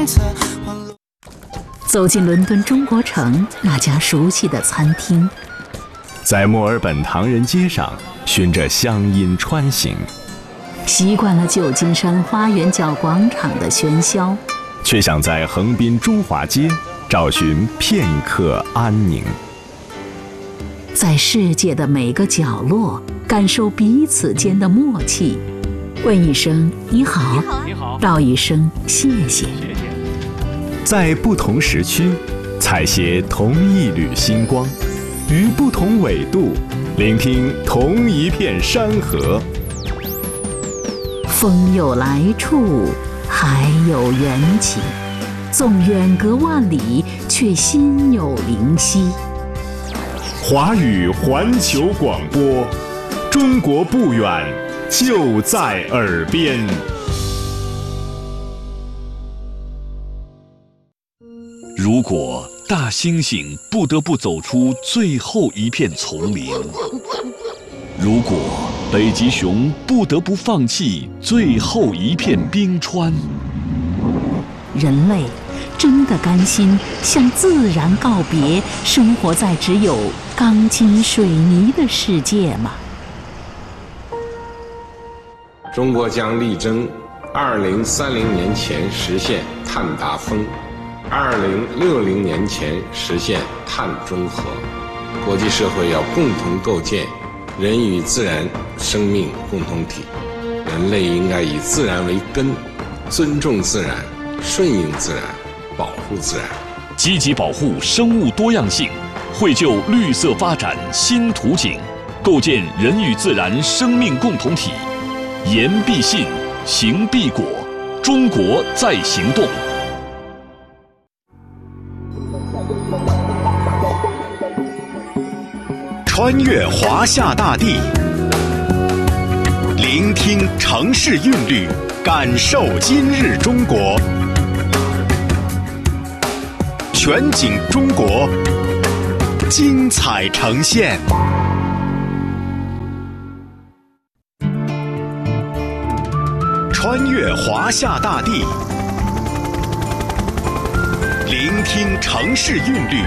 走进伦敦中国城那家熟悉的餐厅， 在墨尔本唐人街上循着乡音穿行， 习惯了旧金山花园角广场的喧嚣， 却想在横滨中华街找寻片刻安宁。 在世界的每个角落感受彼此间的默契，问一声你好，道一声谢谢。 在不同时区采撷同一缕星光，于不同纬度聆听同一片山河。 风有来处，海有缘起，纵远隔万里，却心有灵犀。 华语环球广播，中国不远，就在耳边。 如果大猩猩不得不走出最后一片丛林，如果北极熊不得不放弃最后一片冰川， 人类真的甘心向自然告别，生活在只有钢筋水泥的世界吗？ 中国将力争2030年前实现碳达峰，2060年前实现碳中和。国际社会要共同构建人与自然生命共同体，人类应该以自然为根，尊重自然，顺应自然，保护自然， 积极保护生物多样性，绘就绿色发展新图景，构建人与自然生命共同体。言必信，行必果，中国在行动。 穿越华夏大地，聆听城市韵律，感受今日中国。全景中国，精彩呈现。穿越华夏大地，聆听城市韵律，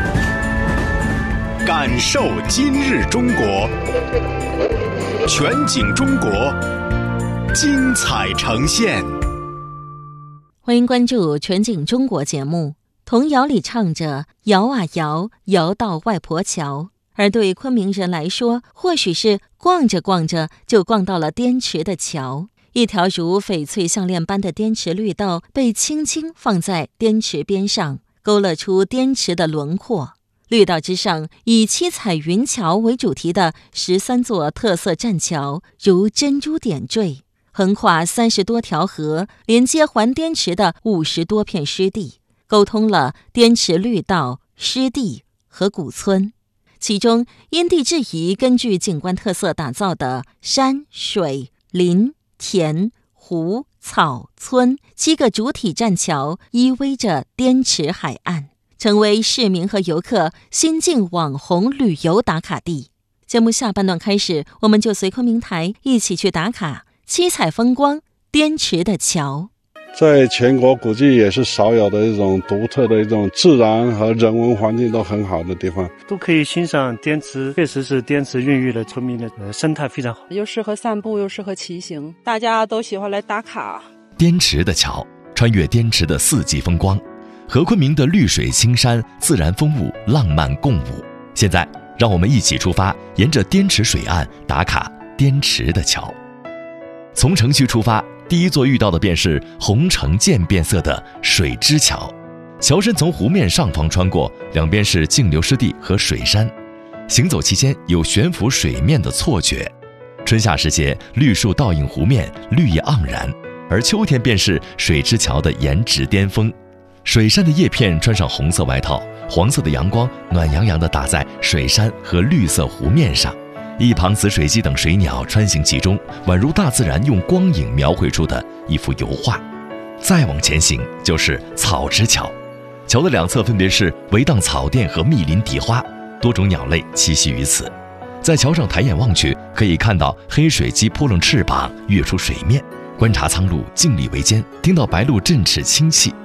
感受今日中国。全景中国，精彩呈现。 欢迎关注全景中国节目。童谣里唱着摇啊摇，摇到外婆桥，而对昆明人来说，或许是逛着逛着就逛到了滇池的桥。一条如翡翠项链般的滇池绿道被轻轻放在滇池边上，勾勒出滇池的轮廓。绿道之上，以七彩云桥为主题的13座特色栈桥如珍珠点缀，横跨30多条河，连接环滇池的50多片湿地，沟通了滇池绿道、湿地和古村。其中因地制宜，根据景观特色打造的山水林田湖草村7个主体栈桥依偎着滇池海岸，成为市民和游客新晋网红旅游打卡地。节目下半段开始，我们就随昆明台一起去打卡七彩风光滇池的桥。 在全国估计也是少有的一种独特的一种自然和人文环境都很好的地方， 都可以欣赏滇池，确实是滇池孕育了村民的生态非常好， 又适合散步又适合骑行，大家都喜欢来打卡。 滇池的桥穿越滇池的4季风光，和昆明的绿水青山、自然风物浪漫共舞。现在让我们一起出发，沿着滇池水岸打卡滇池的桥。从城区出发，第一座遇到的便是红橙渐变色的水之桥。桥身从湖面上方穿过，两边是径流湿地和水山，行走期间有悬浮水面的错觉。春夏时节，绿树倒映湖面，绿意盎然，而秋天便是水之桥的颜值巅峰。水杉的叶片穿上红色外套，黄色的阳光暖洋洋地打在水杉和绿色湖面上，一旁紫水鸡等水鸟穿行其中，宛如大自然用光影描绘出的一幅油画。再往前行就是草之桥，桥的两侧分别是围荡草甸和密林荻花，多种鸟类栖息于此。在桥上抬眼望去，可以看到黑水鸡扑棱翅膀跃出水面，观察苍鹭静立围肩，听到白鹭振翅轻泣。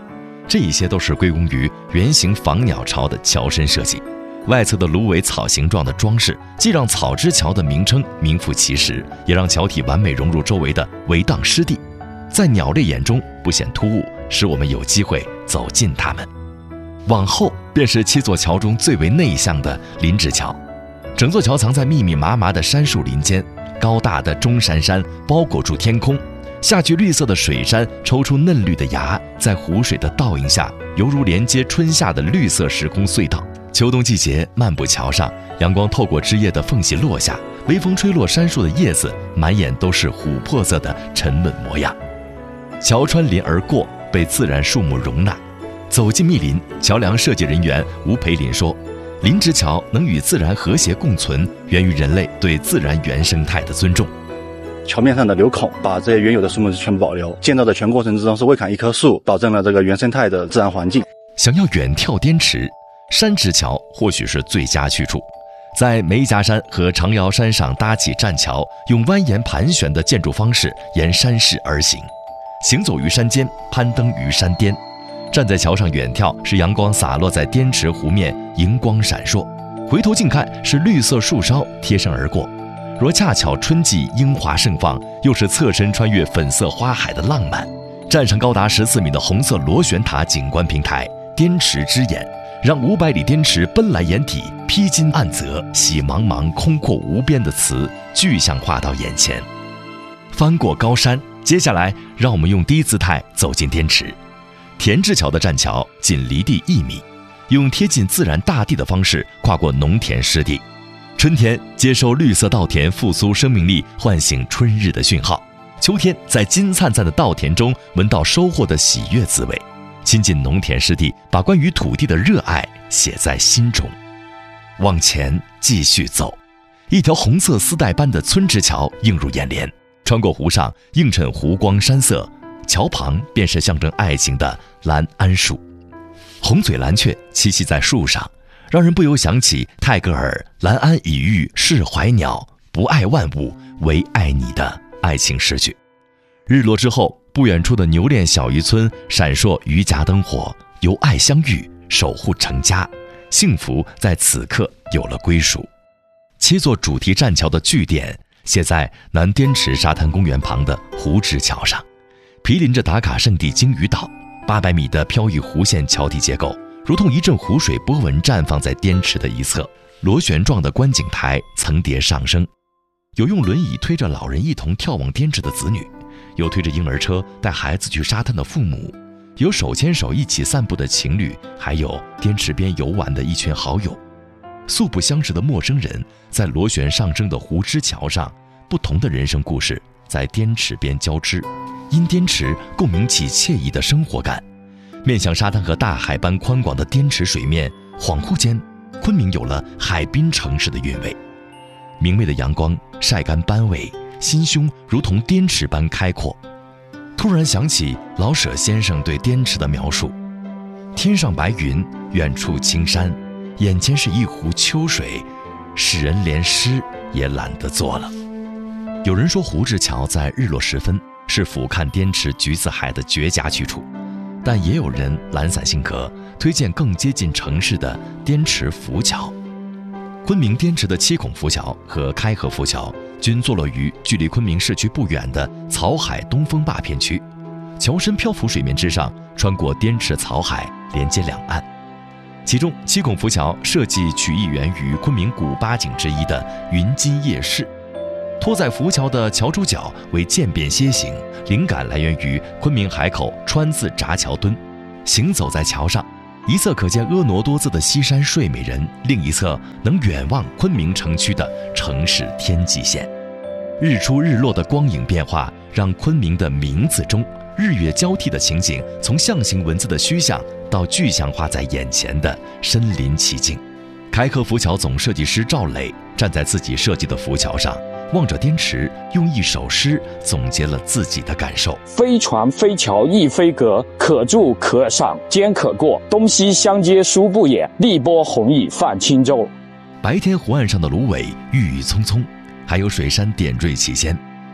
这一些都是归功于圆形仿鸟巢的桥身设计。外侧的芦苇草形状的装饰，既让草之桥的名称名副其实，也让桥体完美融入周围的围荡湿地，在鸟类眼中不显突兀，使我们有机会走近它们。往后便是7座桥中最为内向的林芝桥，整座桥藏在密密麻麻的杉树林间，高大的中山山包裹住天空，下去绿色的水杉抽出嫩绿的芽，在湖水的倒映下，犹如连接春夏的绿色时空隧道。秋冬季节漫步桥上，阳光透过枝叶的缝隙落下，微风吹落杉树的叶子，满眼都是琥珀色的沉稳模样。桥穿林而过，被自然树木容纳。走进密林，桥梁设计人员吴培林说，林芝桥能与自然和谐共存，源于人类对自然原生态的尊重。 桥面上的留孔把这些原有的树木全部保留，建造的全过程之中是未砍一棵树，保证了这个原生态的自然环境。 想要远眺滇池，山直桥或许是最佳去处。在梅家山和长瑶山上搭起栈桥，用蜿蜒盘旋的建筑方式沿山势而行，行走于山间，攀登于山巅。站在桥上远眺，是阳光洒落在滇池湖面，荧光闪烁；回头近看，是绿色树梢贴身而过。若恰巧春季樱花盛放，又是侧身穿越粉色花海的浪漫。站上高达14米的红色螺旋塔景观平台，滇池之眼，让500里滇池奔来眼底，披荆岸泽，洗茫茫空阔无边的词具象化到眼前。翻过高山，接下来让我们用低姿态走进滇池。田志桥的栈桥仅离地1米，用贴近自然大地的方式跨过农田湿地。春天接收绿色稻田复苏生命力，唤醒春日的讯号；秋天在金灿灿的稻田中闻到收获的喜悦滋味。亲近农田湿地，把关于土地的热爱写在心中。往前继续走，一条红色丝带般的村支桥映入眼帘，穿过湖上映衬湖光山色，桥旁便是象征爱情的蓝桉树。红嘴蓝雀栖息在树上，让人不由想起泰戈尔蓝桉已遇释怀鸟，不爱万物，唯爱你的爱情诗句。日落之后，不远处的牛练小渔村闪烁渔家灯火，由爱相遇，守护成家，幸福在此刻有了归属。7座主题栈桥的据点写在南滇池沙滩公园旁的湖之桥上，毗邻着打卡圣地鲸鱼岛。800米的飘逸弧线桥体结构，如同一阵湖水波纹绽放在滇池的一侧。螺旋状的观景台层叠上升，有用轮椅推着老人一同眺望滇池的子女，有推着婴儿车带孩子去沙滩的父母，有手牵手一起散步的情侣，还有滇池边游玩的一群好友。素不相识的陌生人在螺旋上升的湖之桥上，不同的人生故事在滇池边交织，因滇池共鸣起惬意的生活感。面向沙滩和大海般宽广的滇池水面，恍惚间昆明有了海滨城市的韵味。明媚的阳光晒干斑尾，心胸如同滇池般开阔。突然想起老舍先生对滇池的描述：天上白云，远处青山，眼前是一湖秋水，使人连诗也懒得做了。有人说湖之桥在日落时分是俯瞰滇池橘子海的绝佳去处，但也有人懒散性格，推荐更接近城市的滇池浮桥。昆明滇池的7孔浮桥和开河浮桥均坐落于距离昆明市区不远的草海东风坝片区，桥身漂浮水面之上，穿过滇池草海，连接两岸。其中7孔浮桥设计取意源于昆明古8景之一的云津夜市。拖在浮桥的桥主角为渐变楔形，灵感来源于昆明海口川字闸桥墩。行走在桥上，一侧可见婀娜多姿的西山睡美人，另一侧能远望昆明城区的城市天际线。日出日落的光影变化，让昆明的名字中日月交替的情景，从象形文字的虚像到具象化在眼前的身临其境。开河浮桥总设计师赵磊站在自己设计的浮桥上，望着滇池，用一首诗总结了自己的感受： 非船非桥亦非阁，可住可赏兼可过，东西相接殊不掩，力波宏逸泛轻舟。 白天湖岸上的芦苇郁郁葱葱，还有水杉点缀其间，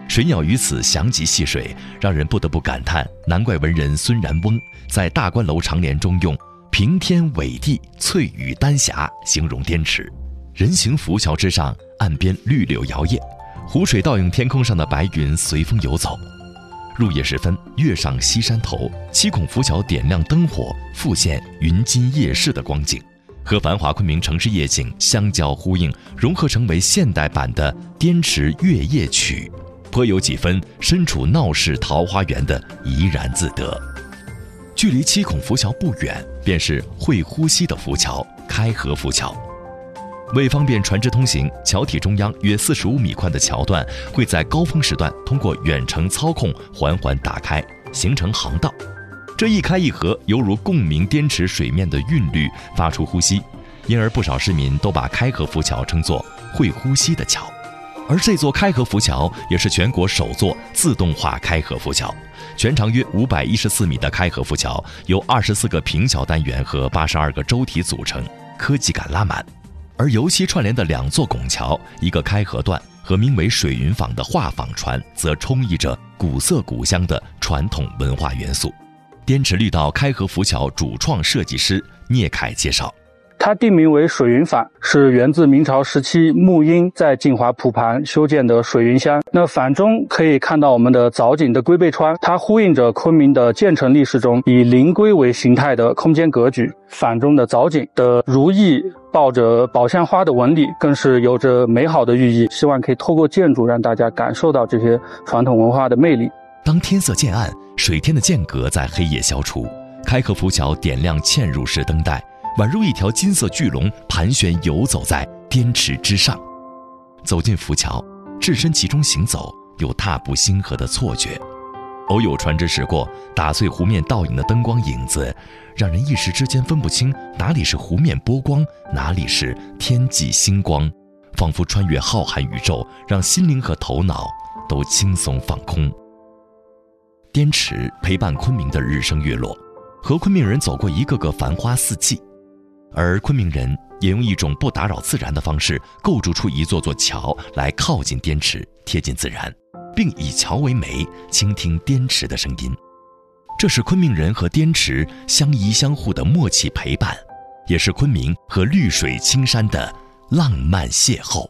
水鸟于此翔集戏水，让人不得不感叹，难怪文人孙然翁在《大观楼长联》中用平天伟地翠羽丹霞形容滇池。人行浮桥之上，岸边绿柳摇曳，湖水倒映天空上的白云随风游走。入夜时分，月上西山头，七孔浮桥点亮灯火，复现云津夜市的光景，和繁华昆明城市夜景相交呼应，融合成为现代版的滇池月夜曲，颇有几分身处闹市桃花源的怡然自得。距离七孔浮桥不远，便是会呼吸的浮桥开河浮桥。为方便船只通行，桥体中央约45米宽的桥段会在高峰时段通过远程操控缓缓打开，形成航道。这一开一合，犹如共鸣滇池水面的韵律，发出呼吸，因而不少市民都把开河浮桥称作会呼吸的桥。而这座开河浮桥也是全国首座自动化开河浮桥。全长约514米的开河浮桥由24个平桥单元和82个舟体组成，科技感拉满。而油漆串联的2座拱桥，一个开河段和名为水云舫的画舫船，则充溢着古色古香的传统文化元素。滇池绿道开河浮桥主创设计师聂凯介绍， 它定名为水云舫，是源自明朝时期沐英在晋华蒲盘修建的水云箱。那舫中可以看到我们的藻井的龟背川，它呼应着昆明的建成历史中以灵龟为形态的空间格局。舫中的藻井的如意抱着宝相花的纹理，更是有着美好的寓意，希望可以透过建筑让大家感受到这些传统文化的魅力。 当天色渐暗，水天的间隔在黑夜消除，开河浮桥点亮嵌入式灯带，宛如一条金色巨龙盘旋游走在滇池之上。走进浮桥，置身其中行走，有踏步星河的错觉。偶有船只驶过，打碎湖面倒影的灯光影子，让人一时之间分不清哪里是湖面波光，哪里是天际星光，仿佛穿越浩瀚宇宙，让心灵和头脑都轻松放空。滇池陪伴昆明的日升月落，和昆明人走过一个个繁花四季，而昆明人也用一种不打扰自然的方式，构筑出一座座桥来靠近滇池，贴近自然，并以桥为媒，倾听滇池的声音。这是昆明人和滇池相依相互的默契陪伴，也是昆明和绿水青山的浪漫邂逅。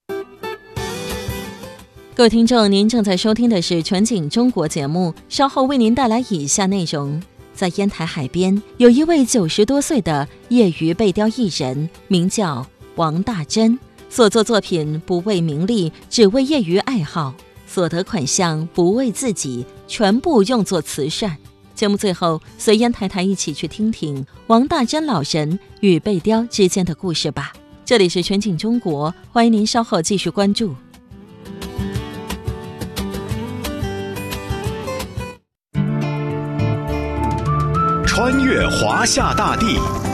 各位听众，您正在收听的是全景中国节目，稍后为您带来以下内容。在烟台海边，有一位90多岁的业余背雕艺人，名叫王大珍，所作作品不为名利，只为业余爱好，所得款项不为自己，全部用作慈善。节目最后，随烟太太一起去听听王大珍老人与背雕之间的故事吧。这里是全景中国，欢迎您稍后继续关注。 穿越华夏大地，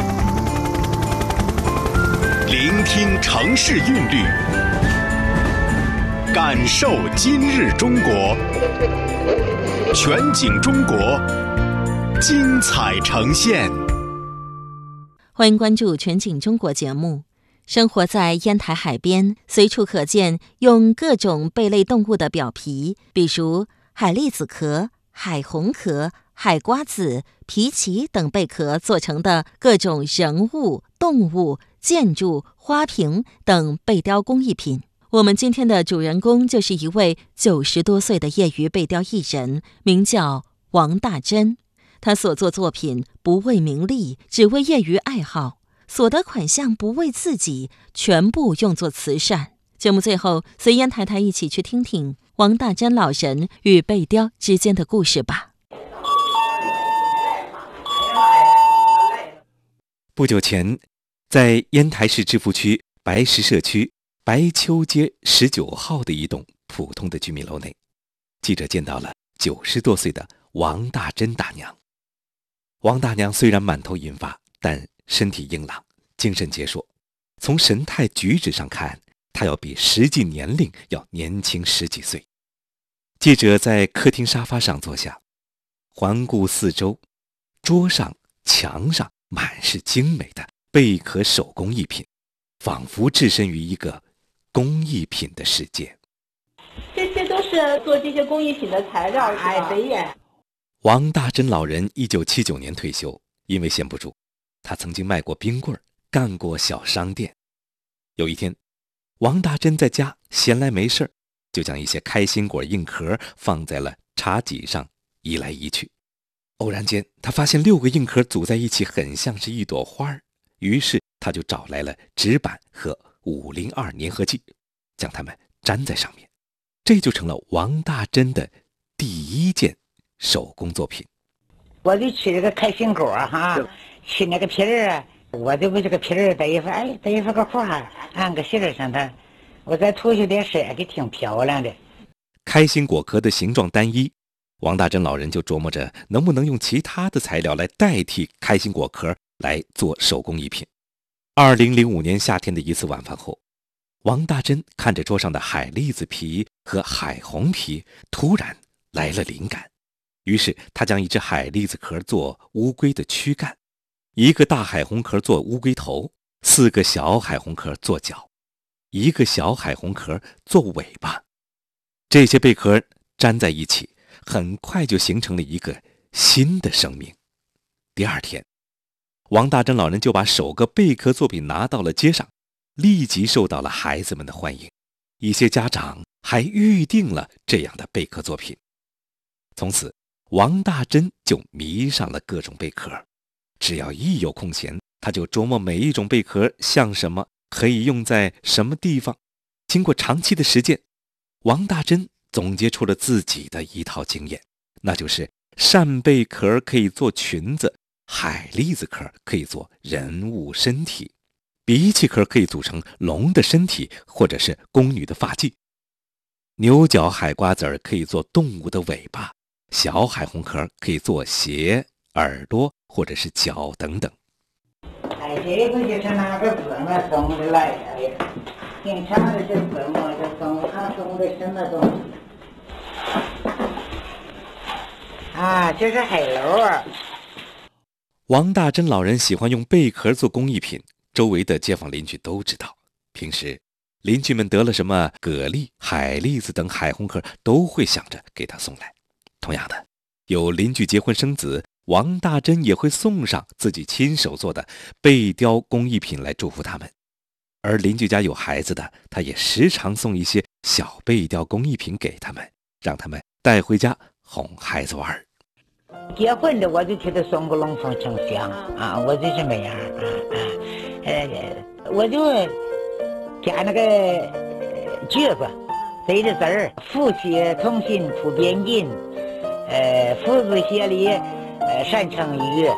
聆听城市韵律，感受今日中国。全景中国，精彩呈现。 欢迎关注全景中国节目。生活在烟台海边，随处可见用各种贝类动物的表皮，比如海蛎子壳、海虹壳、海瓜子、皮鳍等贝壳做成的各种人物、动物、建筑、花瓶等贝雕工艺品。我们今天的主人公就是一位90多岁的业余贝雕艺人，名叫王大珍。他所作作品不为名利，只为业余爱好，所得款项不为自己，全部用作慈善。节目最后，随烟太太一起去听听王大珍老人与贝雕之间的故事吧。 不久前，在烟台市芝罘区白石社区白丘街19号的一栋普通的居民楼内，记者见到了90多岁的王大珍大娘。王大娘虽然满头银发，但身体硬朗，精神矍铄。从神态举止上看，她要比实际年龄要年轻10几岁。记者在客厅沙发上坐下，环顾四周，桌上、墙上满是精美的贝壳手工艺品，仿佛置身于一个工艺品的世界。 这些都是是做这些工艺品的材料是吧？哎，对呀。 王大珍老人1979年退休，因为闲不住，他曾经卖过冰棍，干过小商店。有一天，王大珍在家闲来没事，就将一些开心果硬壳放在了茶几上，移来移去。偶然间，他发现6个硬壳组在一起，很像是一朵花，于是他就找来了纸板和502粘合剂，将它们粘在上面，这就成了王大珍的第一件手工作品。 我就取这个开心果哈，取那个皮儿，我就为这个皮儿逮一份个花，按个线上它，我再涂上点色，给挺漂亮的。 开心果壳的形状单一，王大珍老人就琢磨着能不能用其他的材料来代替开心果壳来做手工艺品。2005年夏天的一次晚饭后，王大珍看着桌上的海蛎子皮和海虹皮，突然来了灵感。于是他将一只海蛎子壳做乌龟的躯干，1个大海虹壳做乌龟头，4个小海虹壳做脚，1个小海虹壳做尾巴。这些贝壳粘在一起，很快就形成了一个新的生命。第2天，王大珍老人就把首个贝壳作品拿到了街上，立即受到了孩子们的欢迎。一些家长还预定了这样的贝壳作品。从此，王大珍就迷上了各种贝壳，只要一有空闲，他就琢磨每一种贝壳像什么，可以用在什么地方。经过长期的实践，王大珍总结出了自己的一套经验，那就是扇贝壳可以做裙子，海蛎子壳可以做人物身体，荸荠壳可以组成龙的身体或者是宫女的发髻，牛角海瓜子儿可以做动物的尾巴，小海虹壳可以做鞋、耳朵或者是脚等等。 哎，这个就是拿个字嘛送的来的，平常的这字嘛就送他送的什么东西啊？这是海螺。 王大珍老人喜欢用贝壳做工艺品，周围的街坊邻居都知道。平时邻居们得了什么蛤蜊、海蛎子等海虹壳，都会想着给他送来。同样的，有邻居结婚生子，王大珍也会送上自己亲手做的贝雕工艺品来祝福他们。而邻居家有孩子的，他也时常送一些小贝雕工艺品给他们，让他们带回家哄孩子玩。 结婚的我就给他送个龙凤呈祥啊，我就这么样我就加那个橘子对着字儿，福气同心普边境，福字协力，善成语。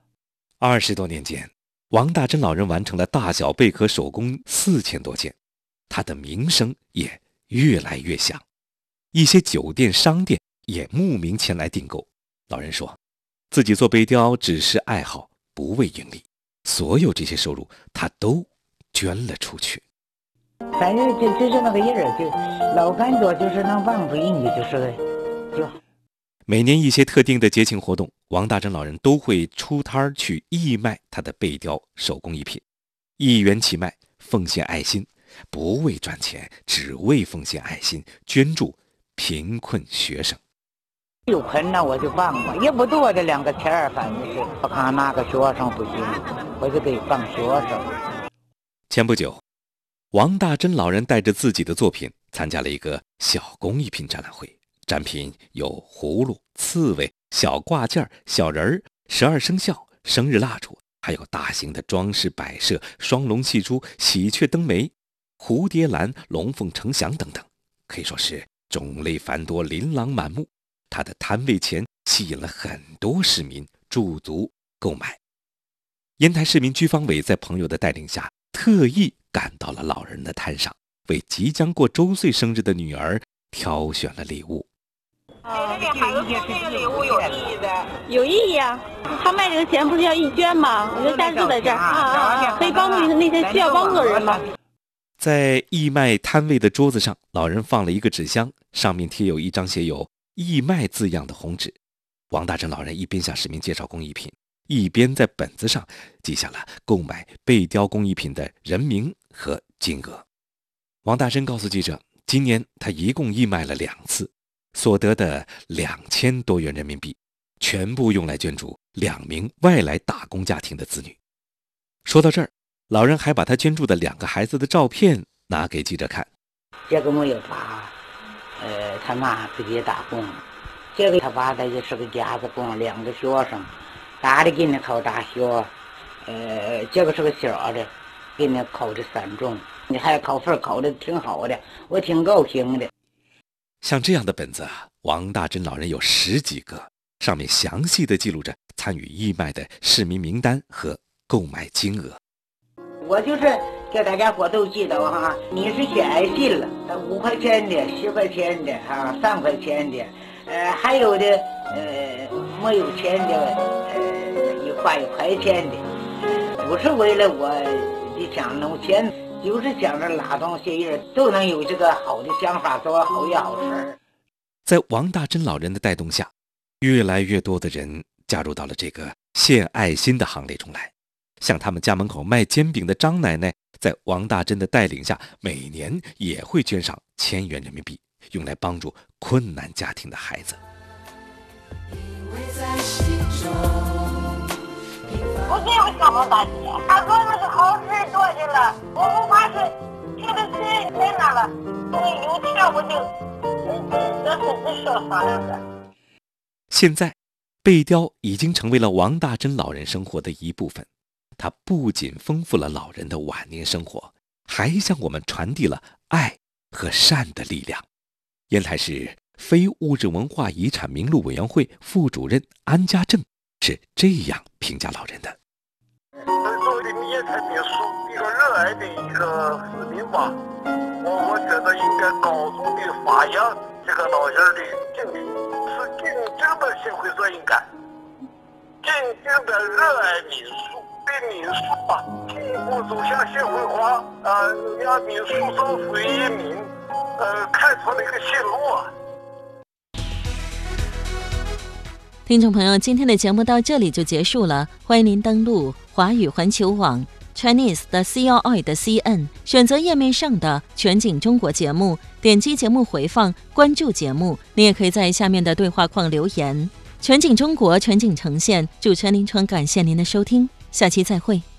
20多年间，王大珍老人完成了大小贝壳手工4000多件，他的名声也越来越响，一些酒店、商店也慕名前来订购。老人说，自己做贝雕只是爱好，不为盈利，所有这些收入他都捐了出去。 反正就是那个人就老干做，就是能帮助人家，就是就。 每年一些特定的节庆活动，王大珍老人都会出摊去义卖他的贝雕手工艺品，1元起卖，奉献爱心，不为赚钱，只为奉献爱心，捐助贫困学生。 有困难我就帮忙，也不多这2个钱，反正是我看哪个学生不行，我就给帮学生。 前不久，王大珍老人带着自己的作品参加了一个小工艺品展览会，展品有葫芦、刺猬、小挂件、小人儿、12生肖、生日蜡烛，还有大型的装饰摆设、双龙戏珠、喜鹊登梅、蝴蝶兰、龙凤呈祥等等，可以说是种类繁多，琳琅满目。他的摊位前吸引了很多市民驻足购买。烟台市民居房委在朋友的带领下，特意赶到了老人的摊上，为即将过周岁生日的女儿挑选了礼物。 给孩子送这个礼物有意义的，有意义啊！他卖这个钱不是要义捐吗？我就下次就在这儿可以帮助那些需要帮助的人吗？ 在义卖摊位的桌子上，老人放了一个纸箱，上面贴有一张写有义卖字样的红纸。王大珍老人一边向市民介绍工艺品，一边在本子上记下了购买贝雕工艺品的人名和金额。王大珍告诉记者， 今年他一共义卖了2次，所得的2000多元人民币，全部用来捐助2名外来打工家庭的子女。说到这儿，老人还把他捐助的2个孩子的照片拿给记者看。 这个没有爸，他妈自己打工，这个他爸他就是个家子工，2个学生，大的给你考大学，这个是个小的，给你考的3中，你还考分考的挺好的，我挺高兴的。 像这样的本子王大珍老人有10几个，上面详细的记录着参与义卖的市民名单和购买金额。 我就是给大家伙都记得哈，你是写爱心了，5块钱的、10块钱的3块钱的，还有的没有钱的1块钱的，不是为了我的想弄钱，就是想着拉动些人都能有这个好的想法，做好也好事。 在王大珍老人的带动下，越来越多的人加入到了这个献爱心的行列中来。像他们家门口卖煎饼的张奶奶，在王大珍的带领下，每年也会捐上1000元人民币，用来帮助困难家庭的孩子。 我这样想到大姐，他说那是好事多的了，我不怕是觉得谁在那了，我有钱我就这是说商量的。 现在，贝雕已经成为了王大珍老人生活的一部分。它不仅丰富了老人的晚年生活，还向我们传递了爱和善的力量。烟台市非物质文化遗产名录委员会副主任安家正是这样评价老人的： 作为烟台民俗一个热爱的一个市民吧，我觉得应该高度的发扬这个老人的精神，是真正的社会责任感，真正的热爱民俗。对民俗进一步走向社会化，让民俗造福人民，开拓了一个新路啊！ 听众朋友，今天的节目到这里就结束了，欢迎您登录华语环球网 Chinese 的 CRI 的 CN， 选择页面上的全景中国节目，点击节目回放，关注节目。您也可以在下面的对话框留言。全景中国，全景呈现，主持人林春，感谢您的收听。下期再会。